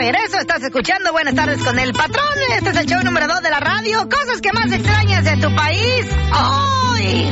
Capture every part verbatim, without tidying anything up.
regreso. Estás escuchando Buenas Tardes con el Patrón. Este es el show número dos de la radio. Cosas que más extrañas de tu país hoy.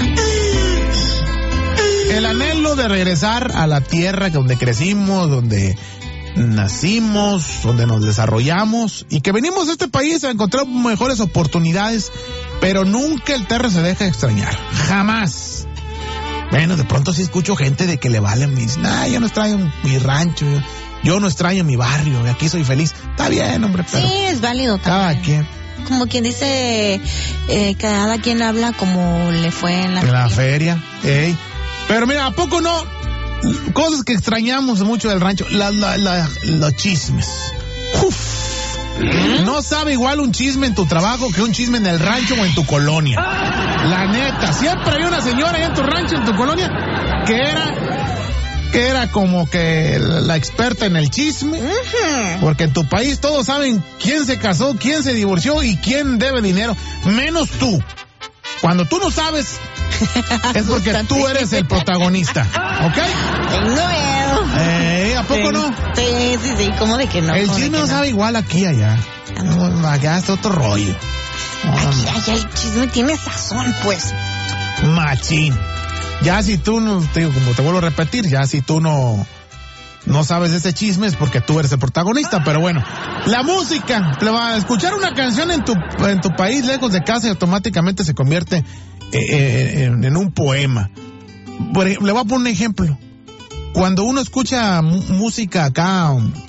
El anhelo de regresar a la tierra donde crecimos, donde nacimos, donde nos desarrollamos y que venimos a este país a encontrar mejores oportunidades, pero nunca el terre se deja extrañar. Jamás. Bueno, de pronto sí escucho gente de que le valen mis... Nah, yo no extraño mi rancho, yo, yo no extraño mi barrio, aquí soy feliz. Está bien, hombre, pero... Sí, es válido también. Cada quien. Como quien dice, eh, cada quien habla como le fue en la en feria. la feria, ey. Pero mira, ¿a poco no? Cosas que extrañamos mucho del rancho, la, la, la, los chismes. Uf. No sabe igual un chisme en tu trabajo que un chisme en el rancho o en tu colonia. La neta, siempre hay una señora ahí en tu rancho, en tu colonia, que era, que era como que la experta en el chisme. Porque en tu país todos saben quién se casó, quién se divorció y quién debe dinero, menos tú. Cuando tú no sabes, es porque tú eres el protagonista, ¿ok? Tengo miedo. Eh, ¿a poco sí, no? Sí, sí, sí, ¿cómo de que no? El chisme no sabe igual aquí y allá. No, allá está otro rollo. Aquí, allá el chisme tiene sazón, pues. Machín. Ya si tú no, te digo, como te vuelvo a repetir, ya si tú no... No sabes de ese chisme es porque tú eres el protagonista, pero bueno. La música, le va a escuchar una canción en tu en tu país lejos de casa y automáticamente se convierte eh, en, en un poema. Por, le voy a poner un ejemplo. Cuando uno escucha m- música acá,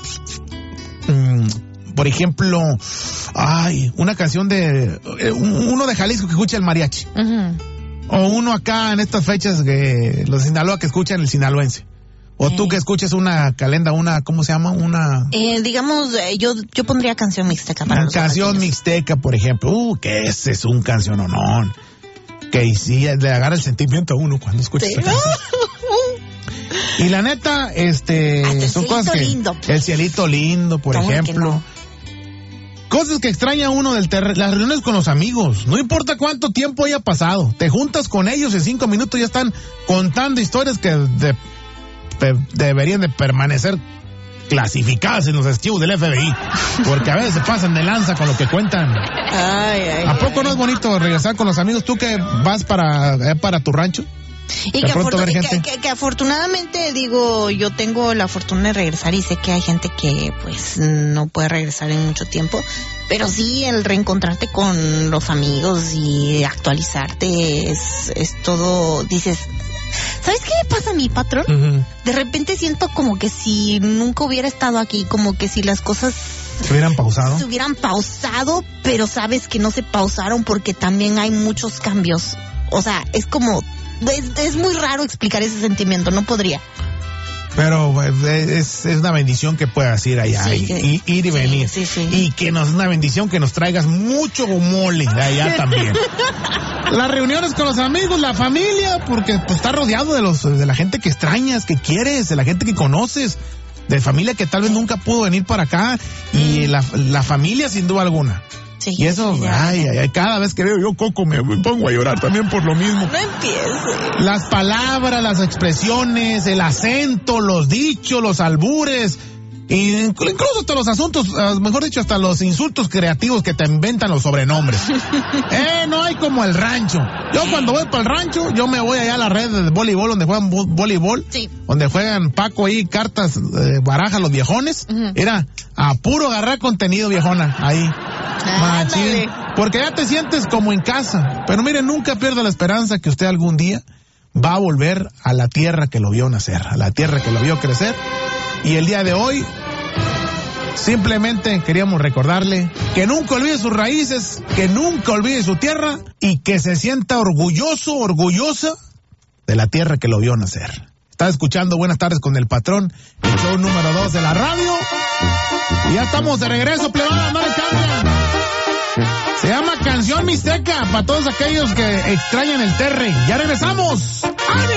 um, por ejemplo, ay, una canción de eh, uno de Jalisco que escucha el mariachi, uh-huh. O uno acá en estas fechas que los de Sinaloa que escuchan el sinaloense. O tú que escuches una calenda, una, ¿cómo se llama? Una... Eh, digamos, eh, yo yo pondría canción mixteca para Una los canción oaxaqueños. Mixteca, por ejemplo. Uh, que ese es un canciononón. Que sí, le agarra el sentimiento a uno cuando escucha sí. esa canción. Y la neta, este... el son cosas que... lindo. El cielito lindo, por ¿Cómo ejemplo. que no? Cosas que extraña uno del terreno, las reuniones con los amigos, no importa cuánto tiempo haya pasado, te juntas con ellos en cinco minutos ya están contando historias que de, de, deberían de permanecer clasificadas en los archivos del F B I, porque a veces se pasan de lanza con lo que cuentan. Ay, ay, ¿A poco ay. no es bonito regresar con los amigos? ¿Tú que vas para, eh, para tu rancho? Y que, afortun- que, que, que afortunadamente, digo, yo tengo la fortuna de regresar y sé que hay gente que pues no puede regresar en mucho tiempo, pero sí el reencontrarte con los amigos y actualizarte es, es todo, dices, ¿sabes qué me pasa a mi patrón? Uh-huh. De repente siento como que si nunca hubiera estado aquí, como que si las cosas se hubieran pausado. Se hubieran pausado, pero sabes que no se pausaron porque también hay muchos cambios. O sea, es como... Es, es muy raro explicar ese sentimiento, no podría. Pero es, es una bendición que puedas ir allá, sí, y, que, y, ir y sí, venir. Sí, sí. Y que nos es una bendición que nos traigas mucho mole de allá también. Las reuniones con los amigos, la familia, porque pues está rodeado de los de la gente que extrañas, que quieres, de la gente que conoces, de familia que tal vez nunca pudo venir para acá, y la, la familia sin duda alguna. Sí, y eso, sí, ay, ay, ay, cada vez que veo yo Coco me, me pongo a llorar también por lo mismo. No empieces. Las palabras, las expresiones, el acento, los dichos, los albures, incluso hasta los asuntos, mejor dicho, hasta los insultos creativos que te inventan los sobrenombres. eh, no hay como el rancho. Yo cuando voy para el rancho, yo me voy allá a la red de voleibol, donde juegan voleibol, sí. Donde juegan Paco ahí, cartas, eh, baraja los viejones. Uh-huh. Era a puro agarrar contenido, viejona, ahí. Machín. Porque ya te sientes como en casa. Pero mire, nunca pierda la esperanza que usted algún día va a volver a la tierra que lo vio nacer, a la tierra que lo vio crecer. Y el día de hoy, simplemente queríamos recordarle que nunca olvide sus raíces, que nunca olvide su tierra y que se sienta orgulloso, orgullosa de la tierra que lo vio nacer. Está escuchando Buenas Tardes con el Patrón, el show número dos de la radio. Y ya estamos de regreso, plebada, no le cambien. Se llama Canción Mixteca para todos aquellos que extrañan el terre. Ya regresamos.